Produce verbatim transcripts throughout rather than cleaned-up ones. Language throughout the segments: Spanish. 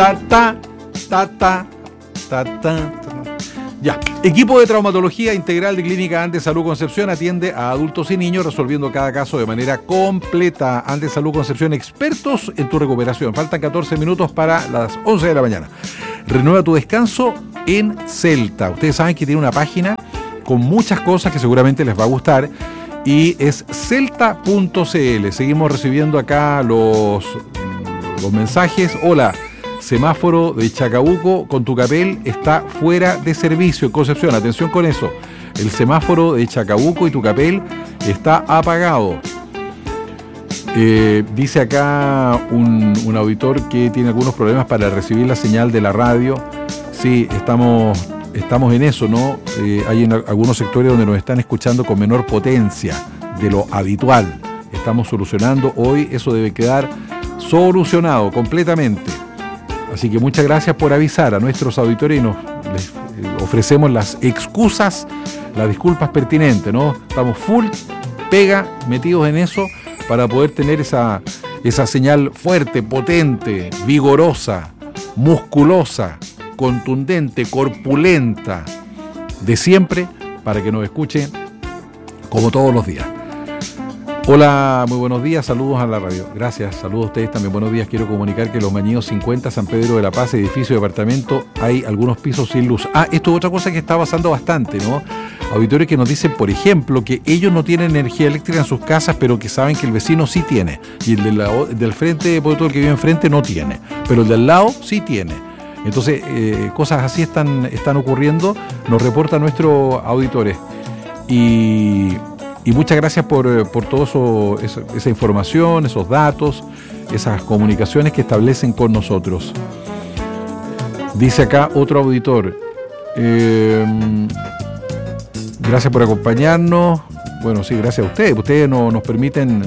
ta, ta, ta, ta, ta, ta. Ya, equipo de traumatología integral de Clínica Andes Salud Concepción atiende a adultos y niños resolviendo cada caso de manera completa. Andes Salud Concepción, expertos en tu recuperación. Faltan catorce minutos para las once de la mañana. Renueva tu descanso en Celta. Ustedes saben que tiene una página con muchas cosas que seguramente les va a gustar y es celta punto c l. Seguimos recibiendo acá los, los mensajes. Hola. Semáforo de Chacabuco con Tucapel está fuera de servicio en Concepción. Atención con eso. El semáforo de Chacabuco y Tucapel está apagado. Eh, dice acá un, un auditor que tiene algunos problemas para recibir la señal de la radio. Sí, estamos, estamos en eso, ¿no? Eh, hay en algunos sectores donde nos están escuchando con menor potencia de lo habitual. Estamos solucionando hoy. Eso debe quedar solucionado completamente. Así que muchas gracias por avisar a nuestros auditores y nos les ofrecemos las excusas, las disculpas pertinentes, ¿no? Estamos full pega, metidos en eso para poder tener esa, esa señal fuerte, potente, vigorosa, musculosa, contundente, corpulenta, de siempre, para que nos escuchen como todos los días. Hola, muy buenos días, saludos a la radio. Gracias, saludos a ustedes también. Buenos días, quiero comunicar que Los Mañinos cincuenta, San Pedro de la Paz, edificio de departamento, hay algunos pisos sin luz. Ah, esto es otra cosa que está pasando bastante, ¿no? Auditores que nos dicen, por ejemplo, que ellos no tienen energía eléctrica en sus casas, pero que saben que el vecino sí tiene. Y el, de la, el del frente, por todo el que vive enfrente, no tiene. Pero el del lado sí tiene. Entonces, eh, cosas así están, están ocurriendo, nos reportan nuestros auditores. Y... Y muchas gracias por, por toda eso, esa información, esos datos, esas comunicaciones que establecen con nosotros. Dice acá otro auditor. Eh, gracias por acompañarnos. Bueno, sí, gracias a ustedes. Ustedes no, nos permiten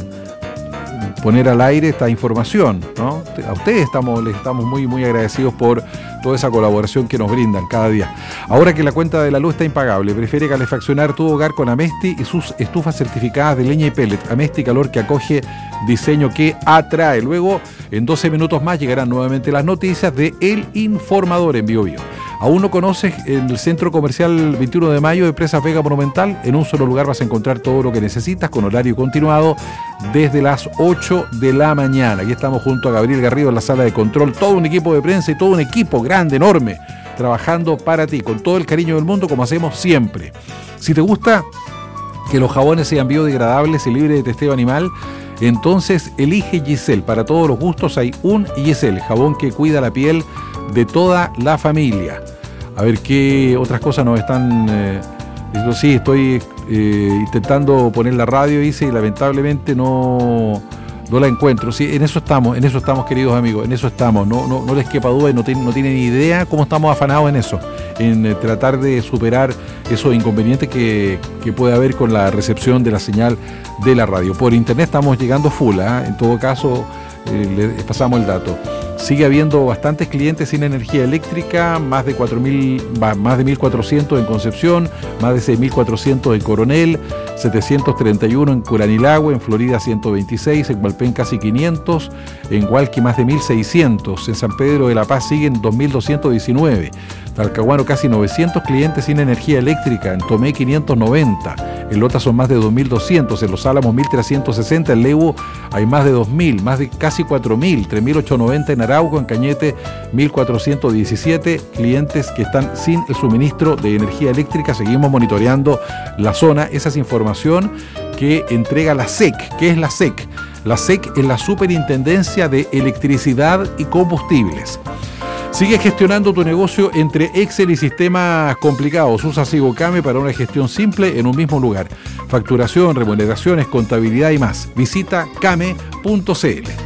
poner al aire esta información, ¿no? A ustedes estamos, les estamos muy, muy agradecidos por toda esa colaboración que nos brindan cada día. Ahora que la cuenta de la luz está impagable, prefiere calefaccionar tu hogar con Amesti y sus estufas certificadas de leña y pellet. Amesti, calor que acoge, diseño que atrae. Luego, en doce minutos más, llegarán nuevamente las noticias de El Informador en Bio Bio. ¿Aún no conoces el Centro Comercial veintiuno de mayo de Presas Vega Monumental? En un solo lugar vas a encontrar todo lo que necesitas con horario continuado desde las ocho de la mañana. Aquí estamos junto a Gabriel Garrido en la sala de control, todo un equipo de prensa y todo un equipo grande, enorme, trabajando para ti, con todo el cariño del mundo como hacemos siempre. Si te gusta que los jabones sean biodegradables y libres de testeo animal, entonces elige Giselle. Para todos los gustos hay un Giselle, jabón que cuida la piel de toda la familia. A ver qué otras cosas nos están... Eh, sí, estoy eh, intentando poner la radio, dice, y lamentablemente no, no la encuentro. Sí, en eso estamos, en eso estamos, queridos amigos, en eso estamos. No, no, no les quepa duda y no, ten, no tienen ni idea cómo estamos afanados en eso, en eh, tratar de superar esos inconvenientes que, que puede haber con la recepción de la señal de la radio. Por internet estamos llegando full, ¿eh? En todo caso, eh, les pasamos el dato. Sigue habiendo bastantes clientes sin energía eléctrica, más de cuatro mil, más de mil cuatrocientos en Concepción, más de seis mil cuatrocientos en Coronel, setecientos treinta y uno en Curanilagüe, en Florida ciento veintiséis, en Hualpén casi quinientos, en Hualqui más de mil seiscientos, en San Pedro de la Paz siguen dos mil doscientos diecinueve, Talcahuano casi novecientos clientes sin energía eléctrica, en Tomé quinientos noventa, en Lota son más de dos mil doscientos, en Los Álamos mil trescientos sesenta, en Leuvo hay más de dos mil, más de casi cuatro mil, tres mil ochocientos noventa en Arauco, en Cañete mil cuatrocientos diecisiete clientes que están sin el suministro de energía eléctrica. Seguimos monitoreando la zona. Esa es información que entrega la S E C. ¿Qué es la S E C? La S E C es la Superintendencia de Electricidad y Combustibles. Sigue gestionando tu negocio entre Excel y sistemas complicados. Usa Sigocame para una gestión simple en un mismo lugar. Facturación, remuneraciones, contabilidad y más. Visita came punto c l.